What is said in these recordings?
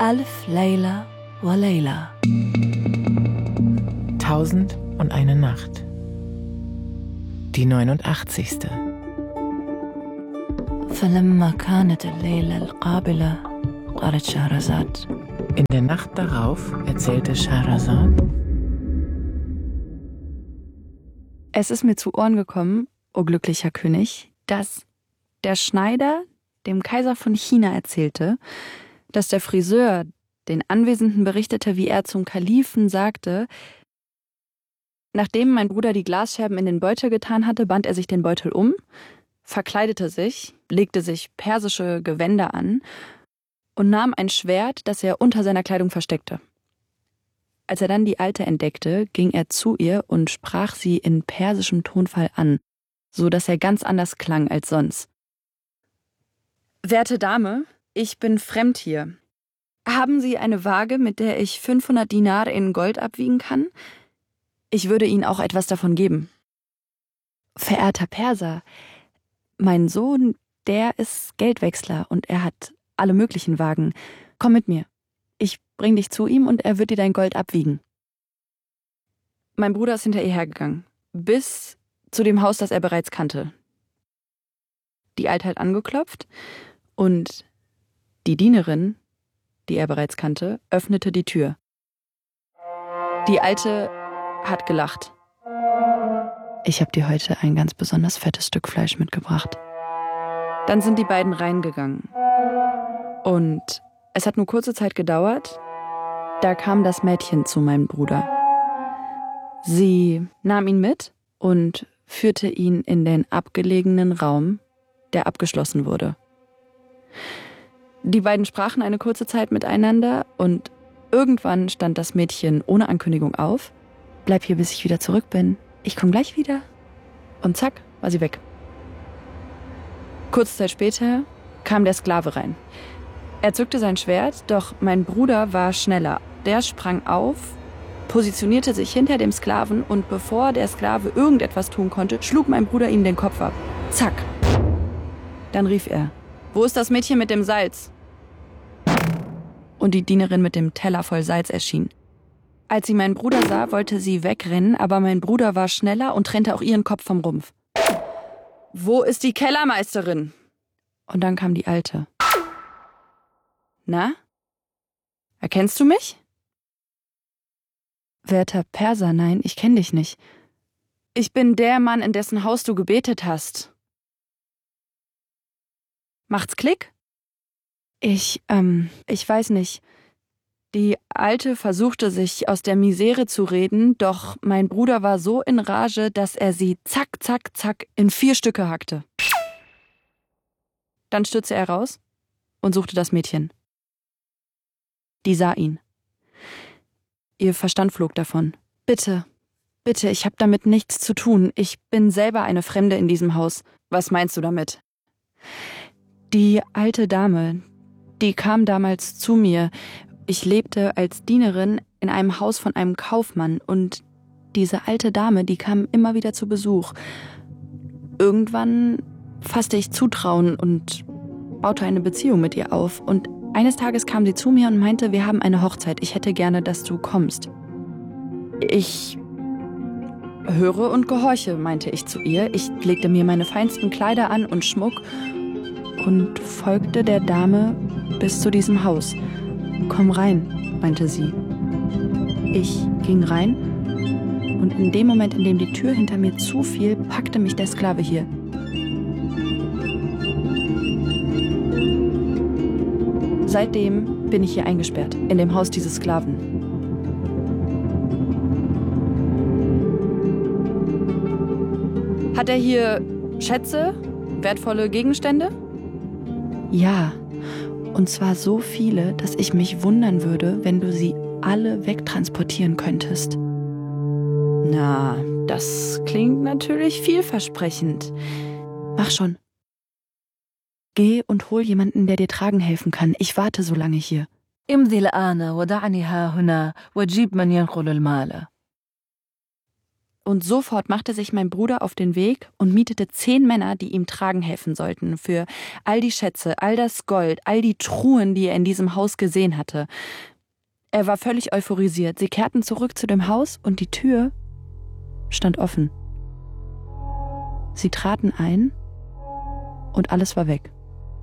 ألف ليلة وليلة. 1001 Nacht. Die 89. فلما كانت الليلة القابلة قالت شهرزاد. In der Nacht darauf erzählte Schahrazad: Es ist mir zu Ohren gekommen, o glücklicher König, dass der Schneider dem Kaiser von China erzählte, dass der Friseur den Anwesenden berichtete, wie er zum Kalifen sagte: Nachdem mein Bruder die Glasscherben in den Beutel getan hatte, band er sich den Beutel um, verkleidete sich, legte sich persische Gewänder an und nahm ein Schwert, das er unter seiner Kleidung versteckte. Als er dann die Alte entdeckte, ging er zu ihr und sprach sie in persischem Tonfall an, so dass er ganz anders klang als sonst. »Werte Dame, ich bin fremd hier. Haben Sie eine Waage, mit der ich 500 Dinar in Gold abwiegen kann? Ich würde Ihnen auch etwas davon geben.« »Verehrter Perser, mein Sohn, der ist Geldwechsler und er hat alle möglichen Wagen. Komm mit mir. Ich bring dich zu ihm und er wird dir dein Gold abwiegen.« Mein Bruder ist hinter ihr hergegangen, bis zu dem Haus, das er bereits kannte. Die Alte hat angeklopft und die Dienerin, die er bereits kannte, öffnete die Tür. Die Alte hat gelacht. »Ich habe dir heute ein ganz besonders fettes Stück Fleisch mitgebracht.« Dann sind die beiden reingegangen. Und es hat nur kurze Zeit gedauert, da kam das Mädchen zu meinem Bruder. Sie nahm ihn mit und führte ihn in den abgelegenen Raum, der abgeschlossen wurde. Die beiden sprachen eine kurze Zeit miteinander und irgendwann stand das Mädchen ohne Ankündigung auf. »Bleib hier, bis ich wieder zurück bin. Ich komme gleich wieder.« Und zack, war sie weg. Kurze Zeit später kam der Sklave rein. Er zückte sein Schwert, doch mein Bruder war schneller. Der sprang auf, positionierte sich hinter dem Sklaven und bevor der Sklave irgendetwas tun konnte, schlug mein Bruder ihm den Kopf ab. Zack. Dann rief er: »Wo ist das Mädchen mit dem Salz?« Und die Dienerin mit dem Teller voll Salz erschien. Als sie meinen Bruder sah, wollte sie wegrennen, aber mein Bruder war schneller und trennte auch ihren Kopf vom Rumpf. »Wo ist die Kellermeisterin?« Und dann kam die Alte. »Na? Erkennst du mich?« »Werter Perser, nein, ich kenne dich nicht. Ich bin der Mann, in dessen Haus du gebetet hast.« »Macht's Klick?« Ich weiß nicht. Die Alte versuchte sich aus der Misere zu reden, doch mein Bruder war so in Rage, dass er sie zack, zack, zack in 4 Stücke hackte. Dann stürzte er raus und suchte das Mädchen. Die sah ihn. Ihr Verstand flog davon. »Bitte, bitte, ich habe damit nichts zu tun. Ich bin selber eine Fremde in diesem Haus.« »Was meinst du damit?« »Die alte Dame, die kam damals zu mir. Ich lebte als Dienerin in einem Haus von einem Kaufmann und diese alte Dame, die kam immer wieder zu Besuch. Irgendwann fasste ich Zutrauen und baute eine Beziehung mit ihr auf und eines Tages kam sie zu mir und meinte, wir haben eine Hochzeit, ich hätte gerne, dass du kommst. Ich höre und gehorche, meinte ich zu ihr. Ich legte mir meine feinsten Kleider an und Schmuck und folgte der Dame bis zu diesem Haus. »Komm rein«, meinte sie. Ich ging rein und in dem Moment, in dem die Tür hinter mir zufiel, packte mich der Sklave hier. Seitdem bin ich hier eingesperrt, in dem Haus dieses Sklaven. Hat er hier Schätze, wertvolle Gegenstände? Ja, und zwar so viele, dass ich mich wundern würde, wenn du sie alle wegtransportieren könntest. Na, das klingt natürlich vielversprechend. Mach schon. Geh und hol jemanden, der dir tragen helfen kann. Ich warte so lange hier. امضي الآن ودعني ها هنا وجيب من ينقل المال. Und sofort machte sich mein Bruder auf den Weg und mietete 10 Männer, die ihm tragen helfen sollten, für all die Schätze, all das Gold, all die Truhen, die er in diesem Haus gesehen hatte. Er war völlig euphorisiert. Sie kehrten zurück zu dem Haus und die Tür stand offen. Sie traten ein und alles war weg.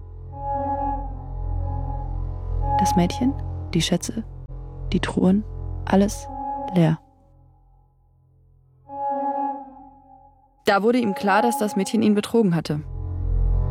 Das Mädchen, die Schätze, die Truhen, alles leer. Da wurde ihm klar, dass das Mädchen ihn betrogen hatte.